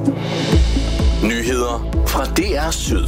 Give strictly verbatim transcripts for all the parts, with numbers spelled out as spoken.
Nyheder fra D R Syd.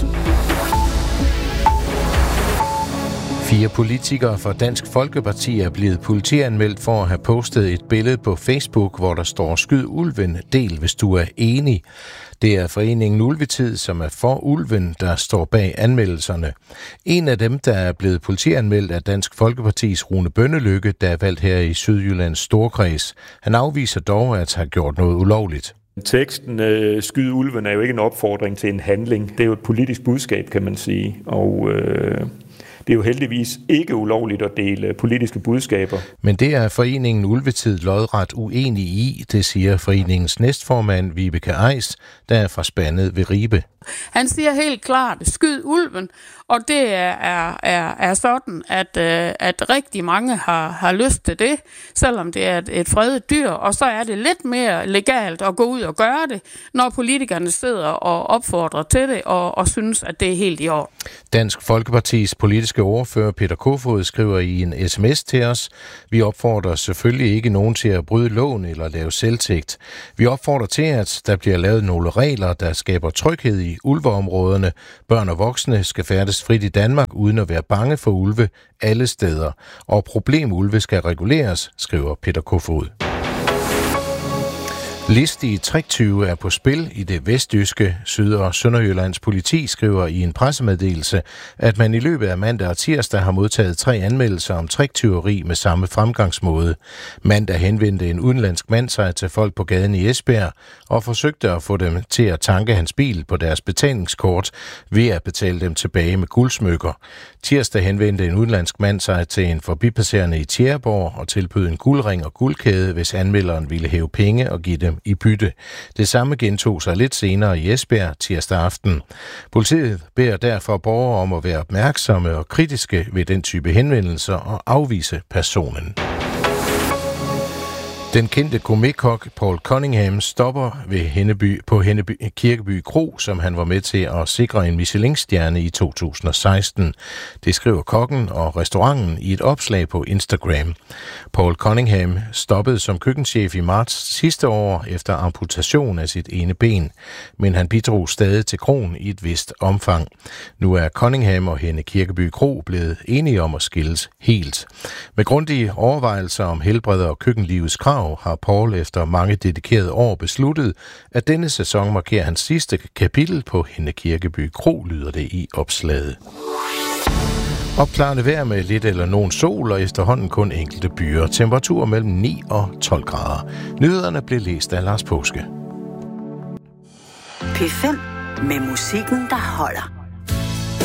Fire politikere fra Dansk Folkeparti er blevet politianmeldt for at have postet et billede på Facebook, hvor der står "Skyd ulven, del hvis du er enig". Det er foreningen Ulvetid, som er for ulven, der står bag anmeldelserne. En af dem, der er blevet politianmeldt, er Dansk Folkepartis Rune Bønnelykke, der er valgt her i Sydjyllands Storkreds. Han afviser dog at have gjort noget ulovligt. Teksten øh, "Skyd ulven" er jo ikke en opfordring til en handling. Det er jo et politisk budskab, kan man sige. Og øh, det er jo heldigvis ikke ulovligt at dele politiske budskaber. Men det er foreningen Ulvetid lodret uenig i, det siger foreningens næstformand Vibeke Eis, der er fra Spandet ved Ribe. Han siger helt klart, skyd ulven, og det er, er, er, er sådan, at, at rigtig mange har, har lyst til det, selvom det er et, et fredet dyr, og så er det lidt mere legalt at gå ud og gøre det, når politikerne sidder og opfordrer til det, og, og synes, at det er helt i orden. Dansk Folkepartis politiske ordfører Peter Kofod skriver i en sms til os: "Vi opfordrer selvfølgelig ikke nogen til at bryde loven eller lave selvtægt. Vi opfordrer til, at der bliver lavet nogle regler, der skaber tryghed i ulveområderne. Børn og voksne skal færdes frit i Danmark uden at være bange for ulve alle steder. Og problemulve skal reguleres", skriver Peter Kofod. Listige tricktyve er på spil i det vestjyske. Syd- og Sønderjyllands politi skriver i en pressemeddelelse, at man i løbet af mandag og tirsdag har modtaget tre anmeldelser om tricktyveri med samme fremgangsmåde. Mandag henvendte en udenlandsk mand sig til folk på gaden i Esbjerg og forsøgte at få dem til at tanke hans bil på deres betalingskort ved at betale dem tilbage med guldsmykker. Tirsdag henvendte en udenlandsk mand sig til en forbipasserende i Tjæreborg og tilbød en guldring og guldkæde, hvis anmelderen ville hæve penge og give dem i bytte. Det samme gentog sig lidt senere i Esbjerg tirsdag aften. Politiet beder derfor borgere om at være opmærksomme og kritiske ved den type henvendelser og afvise personen. Den kendte komikkok Paul Cunningham stopper ved Henneby, på Henneby, Kirkeby Kro, som han var med til at sikre en Michelin-stjerne i to tusind og seksten. Det skriver kokken og restauranten i et opslag på Instagram. Paul Cunningham stoppede som køkkenchef i marts sidste år efter amputation af sit ene ben, men han bidrog stadig til kroen i et vist omfang. Nu er Cunningham og Henne Kirkeby Kro blevet enige om at skilles helt. Med grundige overvejelser om helbred og køkkenlivets krav har Paul efter mange dedikerede år besluttet, at denne sæson markerer hans sidste kapitel på Henne Kirkeby Kro, lyder det i opslaget. Opklarende vejr med lidt eller nogen sol og efterhånden kun enkelte byer. Temperatur mellem ni og tolv grader. Nyhederne blev læst af Lars Påske. P fem med musikken, der holder.